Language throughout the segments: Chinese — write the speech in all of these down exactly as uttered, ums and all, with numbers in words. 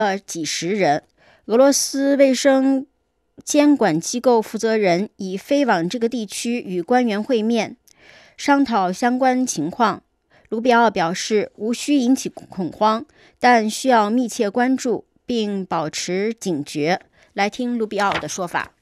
了几十人。俄罗斯卫生监管机构负责人已飞往这个地区与官员会面，商讨相关情况。卢比奥表示，无需引起恐慌，但需要密切关注并保持警觉。来听卢比奥的说法。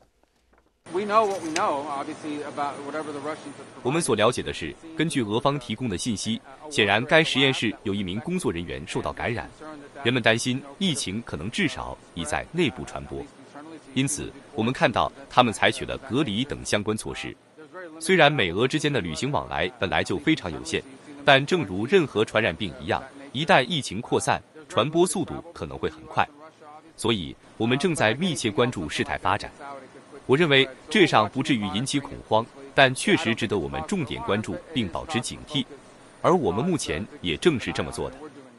我们所了解的是，根据俄方提供的信息，显然该实验室有一名工作人员受到感染，人们担心疫情可能至少已在内部传播，因此我们看到他们采取了隔离等相关措施。虽然美俄之间的旅行往来本来就非常有限，但正如任何传染病一样，一旦疫情扩散，传播速度可能会很快，所以我们正在密切关注事态发展。我认为这上不至于引起恐慌，但确实值得我们重点关注并保持警惕，而我们目前也正是这么做的。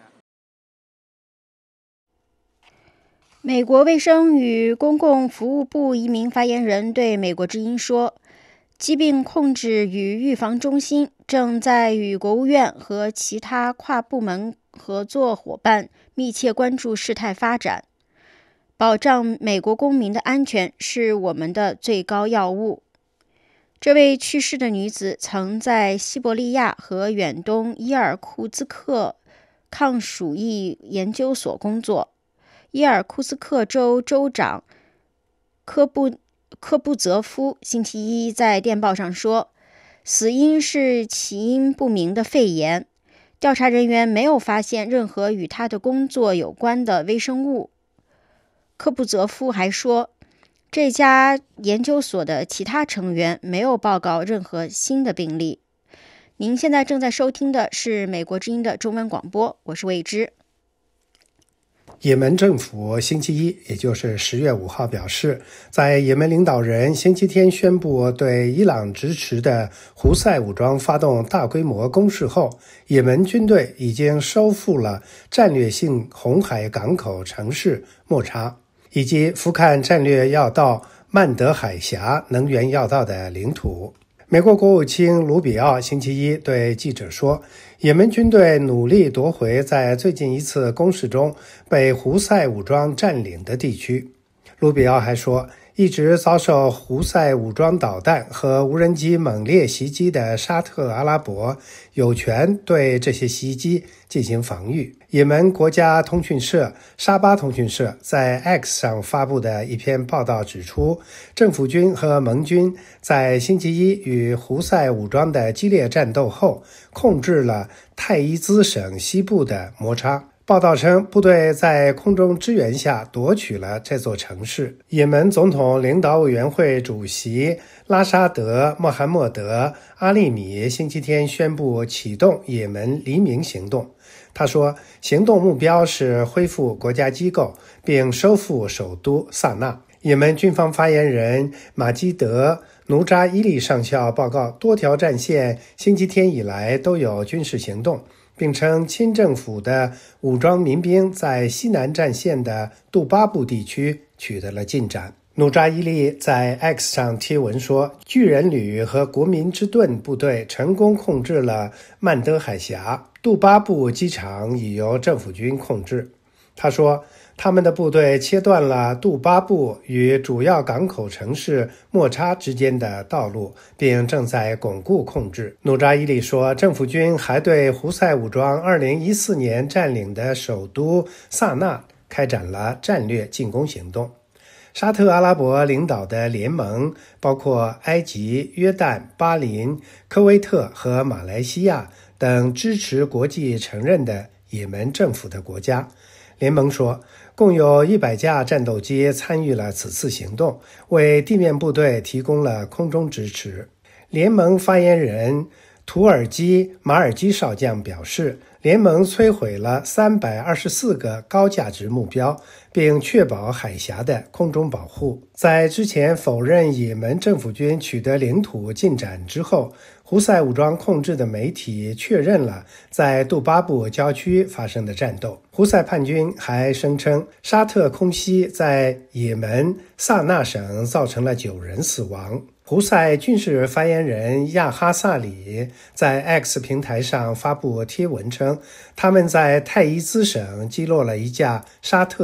美国卫生与公共服务部一名发言人对美国之音说，疾病控制与预防中心正在与国务院和其他跨部门合作伙伴密切关注事态发展。保障美国公民的安全是我们的最高要务。这位去世的女子曾在西伯利亚和远东伊尔库兹克抗鼠疫研究所工作。伊尔库茨克州州长科布科布泽夫星期一在电报上说，死因是起因不明的肺炎，调查人员没有发现任何与他的工作有关的微生物。科布泽夫还说，这家研究所的其他成员没有报告任何新的病例。您现在正在收听的是美国之音的中文广播，我是魏之。 也门政府星期一，也就是十月五号表示，在也门领导人星期天宣布对伊朗支持的胡塞武装发动大规模攻势后，也门军队已经收复了战略性红海港口城市莫查，以及福坎战略要道曼德海峡能源要道的领土。美国国务卿卢比奥星期一对记者说，也门军队努力夺回在最近一次攻势中被胡塞武装占领的地区。卢比奥还说，一直遭受胡塞武装导弹和无人机猛烈袭击的沙特阿拉伯有权对这些袭击进行防御。也门国家通讯社沙巴通讯社在 X 上发布的一篇报道指出，政府军和盟军在星期一与胡塞武装的激烈战斗后，控制了泰伊兹省西部的摩查。报道称，部队在空中支援下夺取了这座城市。也门总统领导委员会主席拉沙德·穆罕默德·阿利米星期天宣布启动也门黎明行动。他说，行动目标是恢复国家机构并收复首都萨那。也门军方发言人马基德·努扎伊利上校报告，多条战线星期天以来都有军事行动，并称亲政府的武装民兵在西南战线的杜巴布地区取得了进展。努扎伊利在 X 上贴文说，巨人旅和国民之盾部队成功控制了曼德海峡，杜巴布机场已由政府军控制。他说，他们的部队切断了杜巴布与主要港口城市莫查之间的道路，并正在巩固控制。努扎伊利说，政府军还对胡塞武装二零一四年占领的首都萨那开展了战略进攻行动。沙特阿拉伯领导的联盟包括埃及、约旦、巴林、科威特和马来西亚等支持国际承认的也门政府的国家。联盟说，共有一百架战斗机参与了此次行动，为地面部队提供了空中支持。联盟发言人图尔基·马尔基少将表示，联盟摧毁了三百二十四个高价值目标，并确保海峡的空中保护。在之前否认也门政府军取得领土进展之后，胡塞武装控制的媒体确认了在杜巴布郊区发生的战斗。胡塞叛军还声称，沙特空袭在也门萨那省造成了九人死亡。 胡塞军事发言人亚哈萨里在 X 平台上发布贴文称，他们在泰伊兹省击落了一架沙特